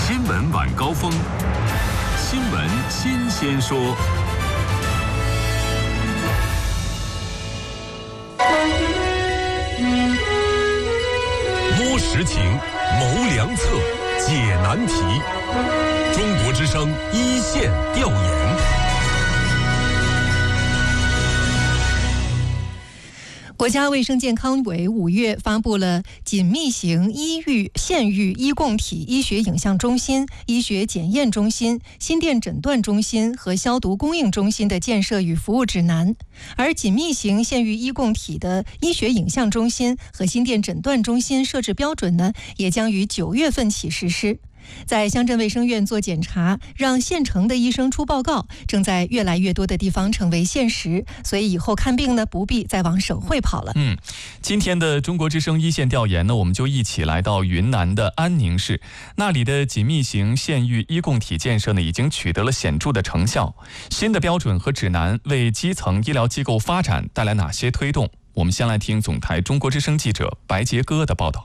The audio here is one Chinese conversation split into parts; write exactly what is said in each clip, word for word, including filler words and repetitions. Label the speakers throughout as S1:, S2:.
S1: 新闻晚高峰，新闻新鲜说。摸实情，谋良策，解难题。中国之声一线调研。
S2: 国家卫生健康委五月发布了紧密型医域县域医共体医学影像中心、医学检验中心、心电诊断中心和消毒供应中心的建设与服务指南。而紧密型县域医共体的医学影像中心和心电诊断中心设置标准呢，也将于九月份起实施。在乡镇卫生院做检查，让县城的医生出报告，正在越来越多的地方成为现实。所以以后看病呢，不必再往省会跑了。
S3: 嗯，今天的中国之声一线调研呢，我们就一起来到云南的安宁市，那里的紧密型县域医共体建设呢，已经取得了显著的成效。新的标准和指南为基层医疗机构发展带来哪些推动？我们先来听总台中国之声记者白杰哥的报道。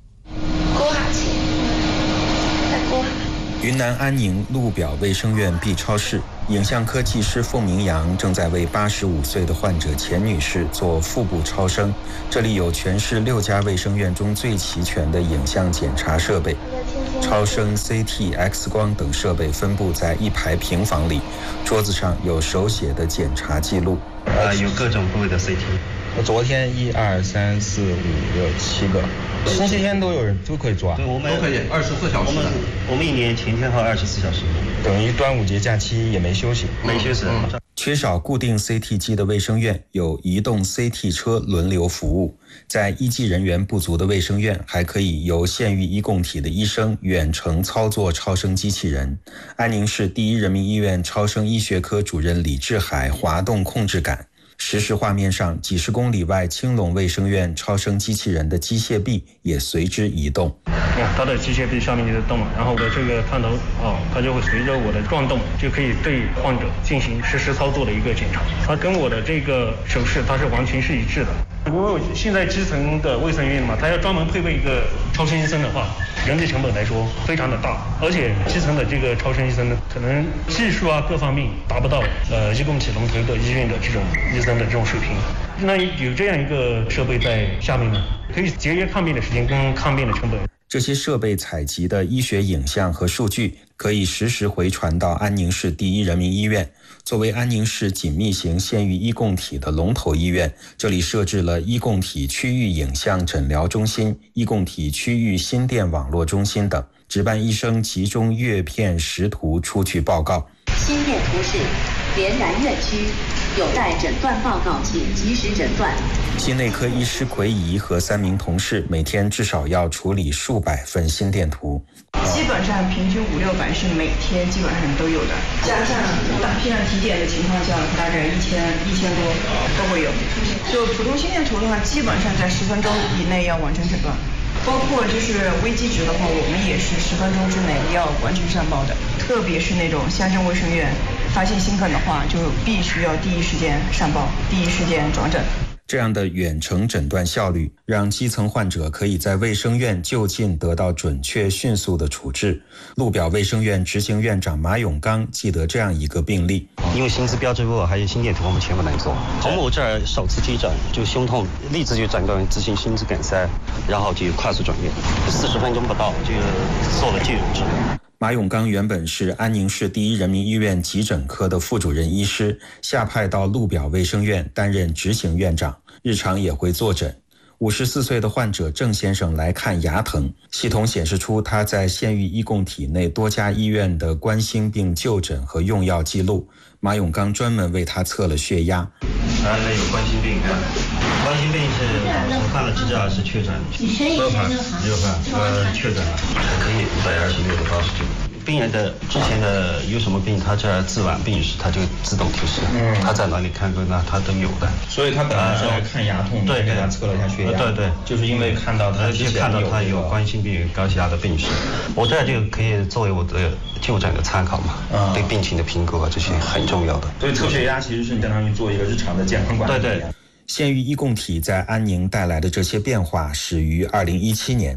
S4: 云南安宁路表卫生院 B 超室，影像科技师凤明阳正在为八十五岁的患者钱女士做腹部超声。这里有全市六家卫生院中最齐全的影像检查设备，超声、C T、X 光等设备分布在一排平房里，桌子上有手写的检查记录。
S5: 呃，有各种部位的 C T。
S6: 昨天一二三四五六七个，星期天都有人都可以抓，
S5: 对，我们
S6: 都可以二十四小时。
S5: 我们我们一年全天候二十四小时，
S6: 等于端午节假期也没休息，
S5: 没休息。
S4: 嗯、缺少固定 C T 机的卫生院有移动 C T 车轮流服务，在医技人员不足的卫生院，还可以由县域医共体的医生远程操作超声机器人。安宁市第一人民医院超声医学科主任李志海滑动控制杆。实时画面上，几十公里外青龙卫生院超声机器人的机械臂也随之移动。
S7: 它的机械臂下面就在动，然后我的这个探头哦，它就会随着我的转动，就可以对患者进行实时操作的一个检查。它跟我的这个手势它是完全是一致的。如果现在基层的卫生院嘛，它要专门配备一个超声医生的话，人力成本来说非常的大，而且基层的这个超声医生呢，可能技术啊各方面达不到呃医共体龙头的医院的这种医生的这种水平。那有这样一个设备在下面呢，可以节约看病的时间跟看病的成本。
S4: 这些设备采集的医学影像和数据可以实时回传到安宁市第一人民医院。作为安宁市紧密型县域医共体的龙头医院，这里设置了医共体区域影像诊疗中心、医共体区域心电网络中心等，值班医生集中阅片识图出具报告。
S8: 心电图示连然院区，有待诊断报告，请及时诊断。
S4: 心内科医师奎怡和三名同事每天至少要处理数百份心电图。
S9: 基本上平均五六百是每天基本上都有的，加上大批量体检的情况下，大概一千一千多都会有。就普通心电图的话，基本上在十分钟以内要完成诊断。包括就是危机值的话，我们也是十分钟之内要完成上报的。特别是那种乡镇卫生院发现心梗的话，就必须要第一时间上报，第一时间转诊。
S4: 这样的远程诊断效率，让基层患者可以在卫生院就近得到准确迅速的处置。路表卫生院执行院长马永刚记得这样一个病例，
S5: 因为心资标志物还有心电图我们全部能做。从我这儿首次急诊就胸痛，立即就诊断为自行心肌梗塞，然后就快速转院，四十分钟不到就做了介入治疗。
S4: 马永刚原本是安宁市第一人民医院急诊科的副主任医师，下派到路表卫生院担任执行院长，日常也会坐诊。五十四岁的患者郑先生来看牙疼，系统显示出他在县域医共体内多家医院的冠心病就诊和用药记录。马永刚专门为他测了血压。
S5: 啊，那有冠心病，冠心病是我看了资料是确诊，没有判，没有判，呃，确诊了，可以一百二十六到八十九。病人的之前的有什么病，他这儿自晚病史，他就自动提示，嗯，他在哪里看过，那他都有的。
S6: 所以他本来是来看牙痛，
S5: 对，
S6: 给他测了一下血压，
S5: 对对，
S6: 就是因为看到他之前
S5: 看到他有冠心病、高血压的病史，我这就可以作为我的就诊的参考嘛，嗯，对病情的评估啊，这些很重要的。
S6: 所以测血压其实是相当于做一个日常的健康管理。
S5: 对对。
S4: 县域医共体在安宁带来的这些变化始于二零一七年。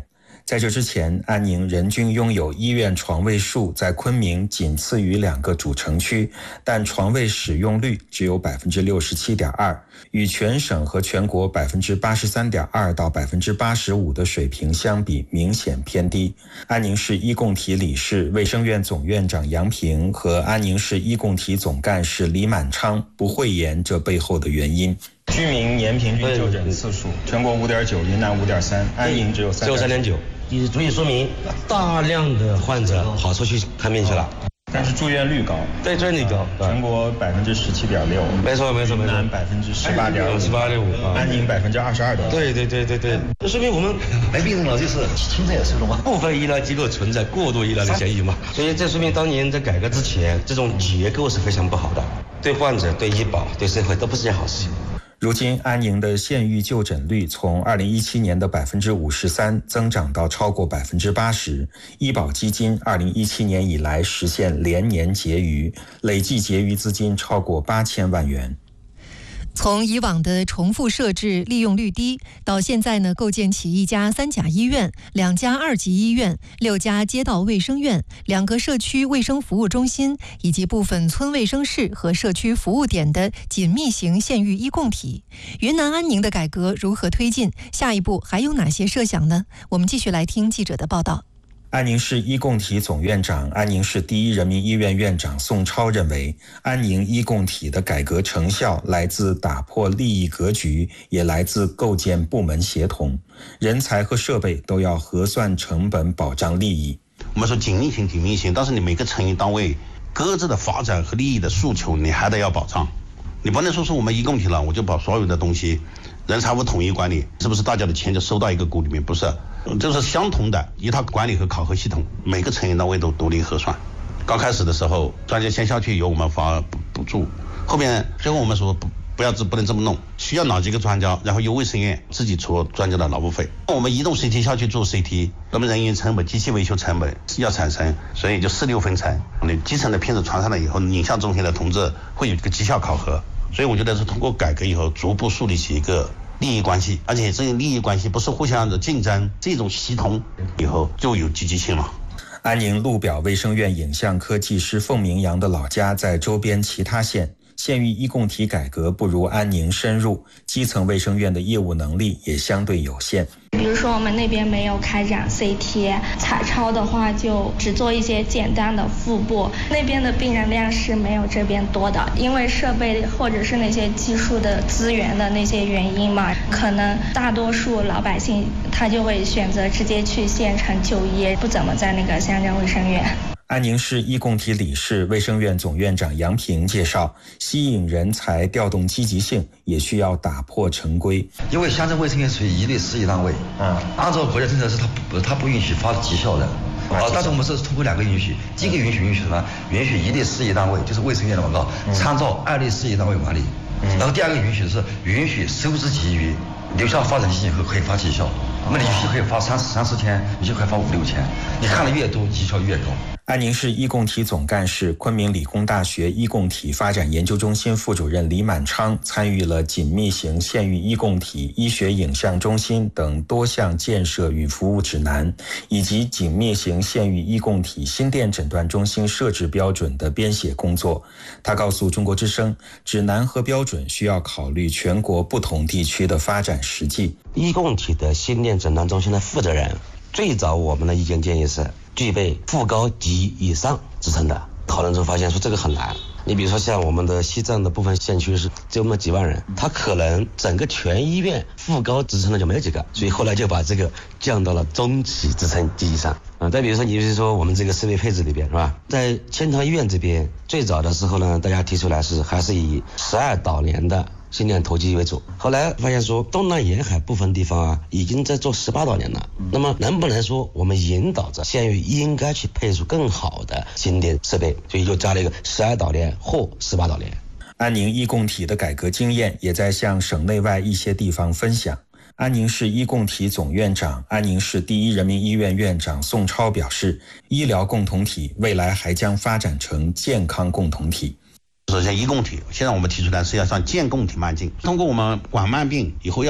S4: 在这之前，安宁人均拥有医院床位数在昆明仅次于两个主城区，但床位使用率只有 百分之六十七点二， 与全省和全国 百分之八十三点二 到 百分之八十五 的水平相比明显偏低。安宁市医共体理事、卫生院总院长杨平和安宁市医共体总干事李满昌不讳言这背后的原因。
S6: 居民年平均就诊次数，全国 五点九， 云南 五点三， 安宁只有三点九，
S10: 也足以说明大量的患者跑出去看病去了。
S6: 但是住院率高，
S10: 对，住院率高，
S6: 全国 百分之十七点六，
S10: 没错没错没错，
S6: 云南 百分之十八点五，
S10: 十八点五，
S6: 安宁 百分之二十二点五，
S10: 对对对对对，这说明我们
S11: 没病了，就是轻者也是了嘛。
S10: 部分医疗机构存在过度医疗的嫌疑嘛，所以这说明当年在改革之前，这种结构是非常不好的，对患者、对医保、对社会都不是件好事情。
S4: 如今，安宁的县域就诊率从二零一七年的 百分之五十三 增长到超过 百分之八十， 医保基金二零一七年以来实现连年结余，累计结余资金超过八千万元。
S2: 从以往的重复设置利用率低，到现在呢构建起一家三甲医院、两家二级医院、六家街道卫生院、两个社区卫生服务中心以及部分村卫生室和社区服务点的紧密型县域医共体，云南安宁的改革如何推进？下一步还有哪些设想呢？我们继续来听记者的报道。
S4: 安宁市医共体总院长、安宁市第一人民医院院长宋超认为，安宁医共体的改革成效来自打破利益格局，也来自构建部门协同，人才和设备都要核算成本，保障利益。
S12: 我们说紧密型、紧密型，但是你每个成员单位各自的发展和利益的诉求，你还得要保障。你不能说是我们医共体了，我就把所有的东西人财务统一管理，是不是大家的钱就收到一个股里面？不是，这是相同的一套管理和考核系统，每个成员单位都独立核算。刚开始的时候，专家先下去由我们发补助，后面最后我们说不不要不能这么弄，需要哪几个专家，然后由卫生院自己出专家的劳务费。我们移动 C T 下去做 C T， 那么人员成本、机器维修成本要产生，所以就四六分成。你基层的片子传上来以后，影像中心的同志会有一个绩效考核。所以我觉得是通过改革以后，逐步树立起一个利益关系，而且这个利益关系不是互相的竞争，这种系统以后就有积极性了。
S4: 安宁路表卫生院影像科技师凤明阳的老家在周边其他县，县域医共体改革不如安宁深入，基层卫生院的业务能力也相对有限。
S13: 比如说我们那边没有开展 C T， 彩超的话就只做一些简单的腹部，那边的病人量是没有这边多的，因为设备或者是那些技术的资源的那些原因嘛，可能大多数老百姓他就会选择直接去县城就医，不怎么在那个乡镇卫生院。
S4: 安宁市医共体理事、卫生院总院长杨平介绍，吸引人才、调动积极性，也需要打破陈规。
S11: 因为乡镇卫生院属于一类事业单位，嗯，按照国家政策是它不它不允许发绩效的，啊，但是我们是通过两个允许，第一个允许允许什么？允许一类事业单位，就是卫生院的广告，参照二类事业单位管理。然后第二个允许是允许收支给予留校发展基金后可以发绩效，那么你就可以发三三四千，你就可以发五六千，你看的越多，绩效越高。
S4: 安宁市医共体总干事、昆明理工大学医共体发展研究中心副主任李满昌参与了紧密型县域医共体医学影像中心等多项建设与服务指南，以及紧密型县域医共体心电诊断中心设置标准的编写工作。他告诉中国之声，指南和标准需要考虑全国不同地区的发展实际。
S10: 医共体的心电诊断中心的负责人，最早我们的意见建议是具备副高级以上职称的，讨论中发现说这个很难。你比如说像我们的西藏的部分县区是只有那么几万人，他可能整个全医院副高职称的就没有几个，所以后来就把这个降到了中级职称及以上。啊，再比如说你比如说我们这个设备配置里边是吧，在千塘医院这边最早的时候呢，大家提出来是还是以十二导联的心电投机为主，后来发现说东南沿海部分地方啊已经在做十八导联了，那么能不能说我们引导着县域应该去配出更好的心电设备，所以就加了一个十二导联或十八导联。
S4: 安宁医共体的改革经验也在向省内外一些地方分享。安宁市医共体总院长、安宁市第一人民医院院长宋超表示，医疗共同体未来还将发展成健康共同体。
S12: 首先医共体现在我们提出来是要向健共体迈进，通过我们管慢病以后要把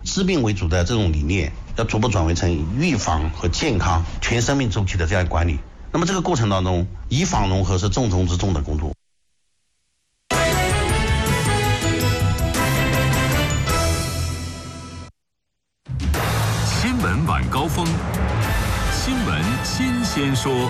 S12: 治病为主的这种理念，要逐步转为成预防和健康全生命周期的这样管理。那么这个过程当中，以防融合是重中之重的工作。
S1: 新闻晚高峰，新闻新鲜说。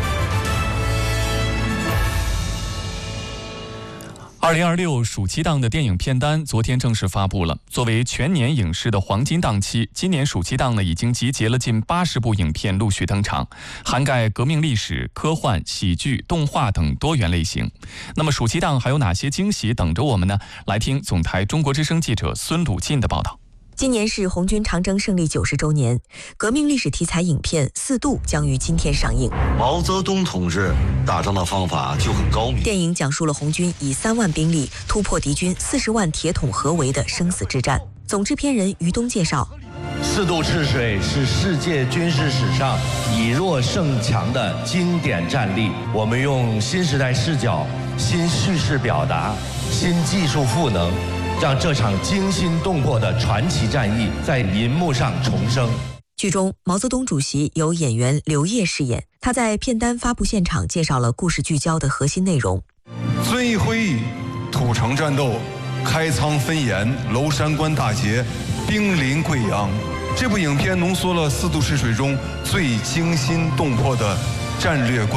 S3: 二零二六暑期档的电影片单昨天正式发布了。作为全年影视的黄金档期，今年暑期档呢已经集结了近八十部影片陆续登场，涵盖革命历史、科幻、喜剧、动画等多元类型。那么暑期档还有哪些惊喜等着我们呢？来听总台中国之声记者孙鲁进的报道。
S14: 今年是红军长征胜利九十周年，革命历史题材影片《四渡》将于今天上映。
S15: 毛泽东同志打仗的方法就很高明。
S14: 电影讲述了红军以三万兵力突破敌军四十万铁桶合围的生死之战。总制片人于东介绍，
S16: 四渡赤水是世界军事史上以弱胜强的经典战例。我们用新时代视角、新叙事表达、新技术赋能，让这场惊心动魄的传奇战役在银幕上重生。
S14: 剧中，毛泽东主席由演员刘烨饰演，他在片单发布现场介绍了故事聚焦的核心内容。
S17: 遵义会议、土城战斗、开仓分盐、娄山关大捷、兵临贵阳。这部影片浓缩了四渡赤水中最惊心动魄的战略观。